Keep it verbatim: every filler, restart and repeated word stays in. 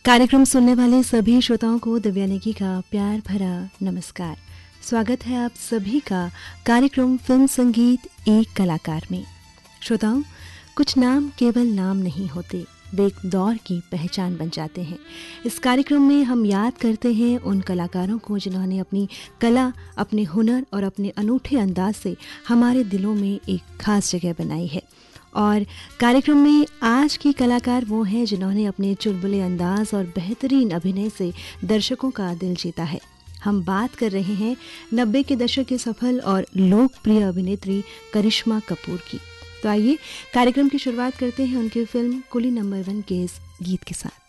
कार्यक्रम सुनने वाले सभी श्रोताओं को दिव्या नेगी का प्यार भरा नमस्कार। स्वागत है आप सभी का कार्यक्रम फिल्म संगीत एक कलाकार में। श्रोताओं, कुछ नाम केवल नाम नहीं होते, वे एक दौर की पहचान बन जाते हैं। इस कार्यक्रम में हम याद करते हैं उन कलाकारों को जिन्होंने अपनी कला, अपने हुनर और अपने अनूठे अंदाज से हमारे दिलों में एक खास जगह बनाई है। और कार्यक्रम में आज की कलाकार वो हैं जिन्होंने अपने चुलबुले अंदाज और बेहतरीन अभिनय से दर्शकों का दिल जीता है। हम बात कर रहे हैं नब्बे के दशक के सफल और लोकप्रिय अभिनेत्री करिश्मा कपूर की। तो आइए कार्यक्रम की शुरुआत करते हैं उनकी फिल्म कुली नंबर वन के इस गीत के साथ।